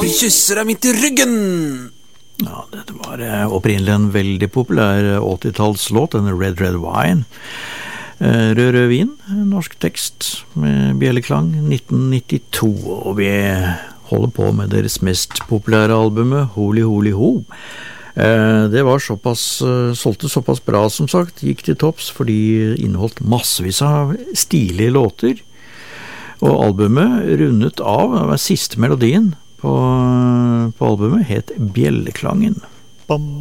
kysser deg midt i ryggen. Ja, dette var opprinnelig en veldig populær 80-tallslåt, denne Red Red Wine. Rød Rød Vin, norsk tekst med bjelleklang, 1992, og vi holder på med deres mest populære albumet, Holy Holy Ho. Det var solgte såpass bra som sagt, gikk til topps, fordi det inneholdt massevis av stilige låter, og albumet rundet av, siste melodien på albumet het Bjelleklangen. Bam.